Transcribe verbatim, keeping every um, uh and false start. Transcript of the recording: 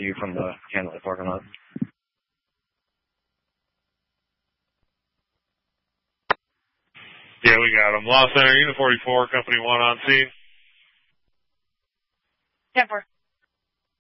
to you from the Candlelight parking lot. Yeah, we got him. Lost Center, Unit forty-four, Company one on scene. ten four.